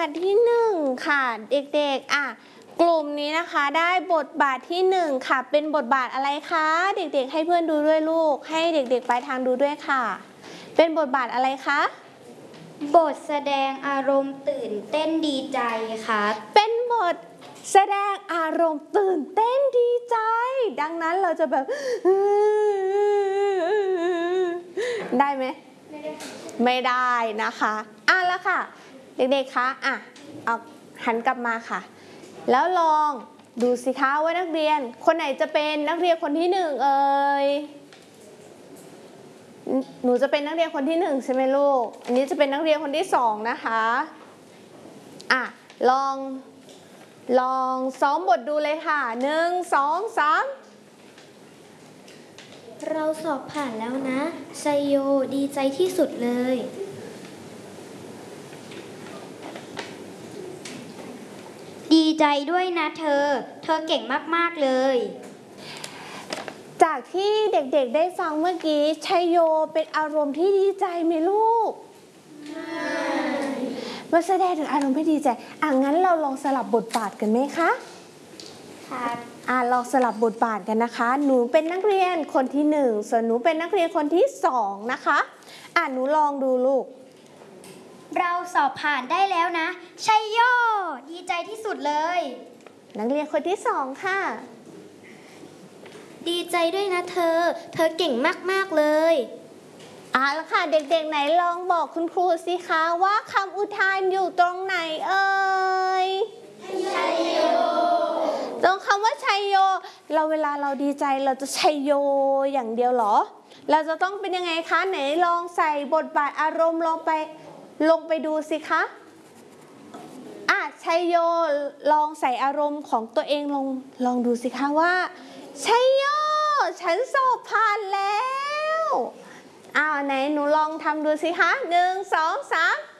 ทที่1ค่ะเด็กๆกลุ่มนี้นะคะได้บทบาทที่1ค่ะเป็นบทบาทอะไรคะเด็กๆให้เพื่อนดูด้วยลูกให้เด็กๆปลายทางดูด้วยค่ะเป็นบทบาทอะไรคะบทแสดงอารมณ์ตื่นเต้นดีใจครับเป็นบทแสดงอารมณ์ตื่นเต้นดีใจดังนั้นเราจะแบบได้ไหมไม่ได้นะคะแล้วค่ะเด็กๆคะเอาหันกลับมาค่ะแล้วลองดูสิคะว่านักเรียนคนไหนจะเป็นนักเรียนคนที่1เอ่ยหนูจะเป็นนักเรียนคนที่1ใช่ไหมลูกอันนี้จะเป็นนักเรียนคนที่2นะคะลองซ้อมบทดูเลยค่ะ1 2 3 เราสอบผ่านแล้วนะชัยโยดีใจที่สุดเลยดีใจด้วยนะเธอเก่งมากๆเลยจากที่เด็กๆได้ฟังเมื่อกี้ชัยโยเป็นอารมณ์ที่ดีใจไหมลูกมาแสดงถึงอารมณ์ที่ดีใจงั้นเราลองสลับบทบาทกันไหมคะครับลองสลับบทบาทกันนะคะหนูเป็นนักเรียนคนที่1ส่วนหนูเป็นนักเรียนคนที่2นะคะหนูลองดูลูกเราสอบผ่านได้แล้วนะชัยโยดีใจที่สุดเลยนักเรียนคนที่2ค่ะดีใจด้วยนะเธอเก่งมากๆเลยแล้วค่ะเด็กๆไหนลองบอกคุณครูสิคะว่าคำอุทานอยู่ตรงไหนเอ่ยชัยโยตรงคำว่าชัยโยเวลาเราดีใจเราจะชัยโยอย่างเดียวเหรอเราจะต้องเป็นยังไงคะไหนลองใส่บทบาทอารมณ์ลงไปดูสิคะชัยโยลองใส่อารมณ์ของตัวเองลองดูสิคะว่าชัยโยฉันสอบผ่านแล้วไหนหนูลองทำดูสิคะ1 2 3